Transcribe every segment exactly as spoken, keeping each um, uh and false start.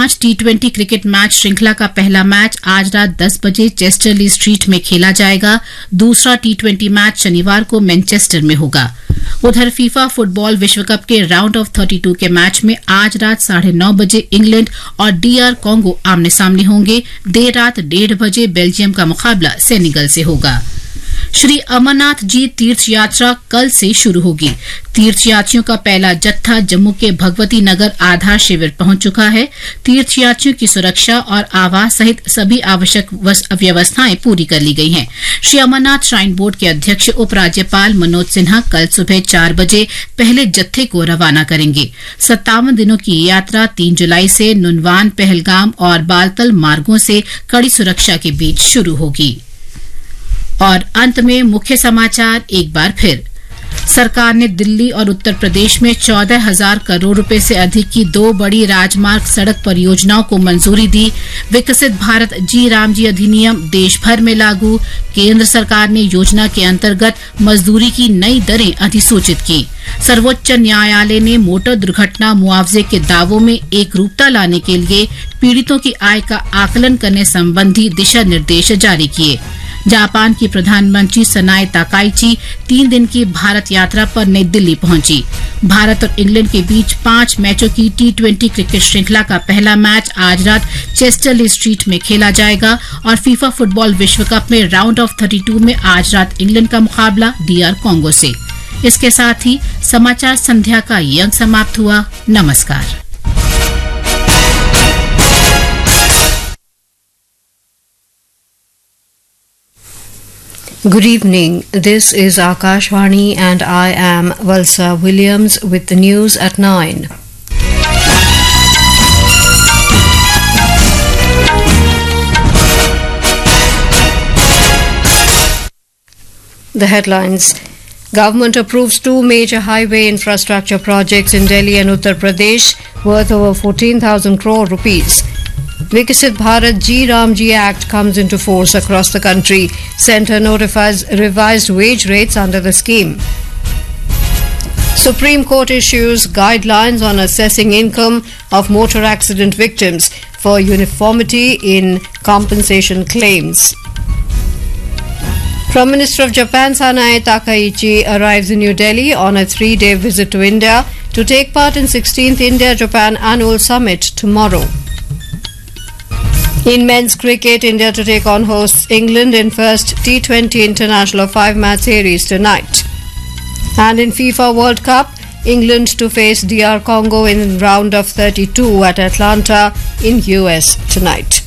पांच T twenty cricket match श्रृंखला का पहला मैच आज रात दस बजे चेस्टरली स्ट्रीट में खेला जाएगा। दूसरा टी ट्वेंटी मैच शनिवार को मैनचेस्टर में होगा। उधर फीफा फुटबॉल विश्व कप के राउंड ऑफ थर्टी टू के मैच में आज रात साढ़े नौ बजे इंग्लैंड और डीआर कांगो आमने सामने होंगे। देर रात डेढ़ बजे बेल्जियम का मुकाबला सेनेगल से होगा। श्री अमरनाथ जी तीर्थ यात्रा कल से शुरू होगी। तीर्थयात्रियों का पहला जत्था जम्मू के भगवती नगर आधार शिविर पहुंच चुका है। तीर्थयात्रियों की सुरक्षा और आवास सहित सभी आवश्यक व्यवस्थाएं पूरी कर ली गई हैं। श्री अमरनाथ श्राइन बोर्ड के अध्यक्ष उपराज्यपाल मनोज सिन्हा कल सुबह चार बजे पहले जत्थे को रवाना करेंगे। सत्तावन दिनों की यात्रा तीन जुलाई से नुनवान, पहलगाम और बालतल मार्गों से कड़ी सुरक्षा के बीच शुरू होगी। और अंत में मुख्य समाचार एक बार फिर। सरकार ने दिल्ली और उत्तर प्रदेश में चौदह हजार करोड़ रुपए से अधिक की दो बड़ी राजमार्ग सड़क परियोजनाओं को मंजूरी दी। विकसित भारत जी राम जी अधिनियम देश भर में लागू। केंद्र सरकार ने योजना के अंतर्गत मजदूरी की नई दरें अधिसूचित की। सर्वोच्च न्यायालय ने मोटर दुर्घटना मुआवजे के दावों में एकरूपता लाने के लिए पीड़ितों की आय का आकलन करने संबंधी दिशा निर्देश जारी किए। जापान की प्रधानमंत्री सनाए ताकाइची तीन दिन की भारत यात्रा पर नई दिल्ली पहुंची। भारत और इंग्लैंड के बीच पांच मैचों की टी ट्वेंटी क्रिकेट श्रृंखला का पहला मैच आज रात चेस्टरली स्ट्रीट में खेला जाएगा। और फीफा फुटबॉल विश्व कप में राउंड ऑफ थर्टी टू में आज रात इंग्लैंड का मुकाबला डीआर कांगो से। इसके साथ ही समाचार संध्या का ये अंक समाप्त हुआ। नमस्कार। Good evening. This is Akashvani and I am Valsa Williams with the news at nine. The headlines. Government approves two major highway infrastructure projects in Delhi and Uttar Pradesh worth over fourteen thousand crore rupees. Viksit Bharat Ji Ram Ji Act comes into force across the country. Centre notifies revised wage rates under the scheme. Supreme Court issues guidelines on assessing income of motor accident victims for uniformity in compensation claims. Prime Minister of Japan Sanae Takaichi arrives in New Delhi on a three-day visit to India to take part in sixteenth India-Japan Annual Summit tomorrow. In men's cricket, India to take on hosts England in first T twenty international five-match series tonight. And in FIFA World Cup, England to face D R Congo in round of thirty-two at Atlanta in U S tonight.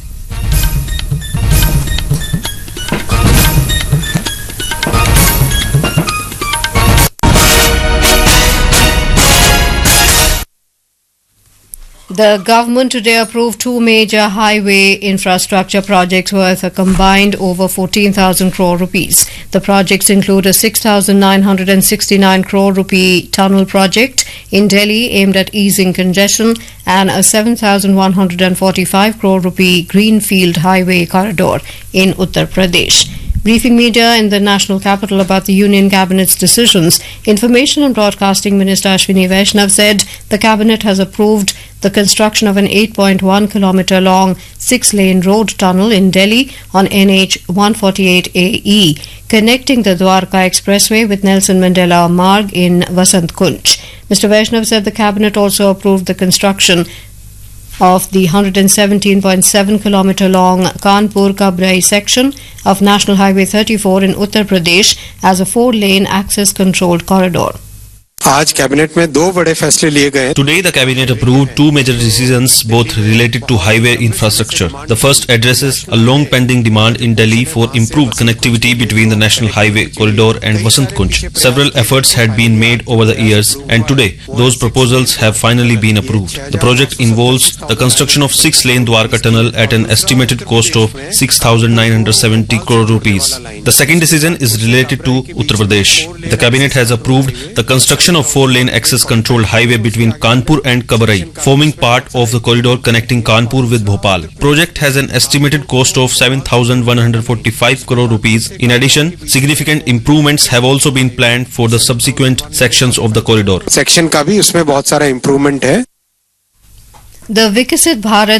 The government today approved two major highway infrastructure projects worth a combined over fourteen thousand crore rupees. The projects include a six thousand nine hundred sixty-nine crore rupee tunnel project in Delhi aimed at easing congestion and a seven thousand one hundred forty-five crore rupee greenfield highway corridor in Uttar Pradesh. Briefing media in the national capital about the Union Cabinet's decisions, Information and Broadcasting Minister Ashwini Vaishnav said the Cabinet has approved the construction of an eight point one kilometre long six-lane road tunnel in Delhi on N H one forty-eight A E, connecting the Dwarka Expressway with Nelson Mandela Marg in Vasant Kunj. Mister Vaishnav said the Cabinet also approved the construction of the one hundred seventeen point seven kilometre long Kanpur-Kabrai section of National Highway thirty-four in Uttar Pradesh as a four-lane access-controlled corridor. आज cabinet में दो बड़े फैसले लिए गए. Today the cabinet approved two major decisions, both related to highway infrastructure. The first addresses a long-pending demand in Delhi for improved connectivity between the National Highway corridor and Vasant Kunj. Several efforts had been made over the years, and today those proposals have finally been approved. The project involves the construction of six-lane Dwarka tunnel at an estimated cost of six thousand nine hundred seventy crore rupees. The second decision is related to Uttar Pradesh. The cabinet has approved the construction of four-lane access-controlled highway between Kanpur and Kabrai, forming part of the corridor connecting Kanpur with Bhopal. Project has an estimated cost of seven thousand one hundred forty-five crore rupees. In addition, significant improvements have also been planned for the subsequent sections of the corridor. Section का भी उसमें बहुत सारा improvement है. The Viksit Bharat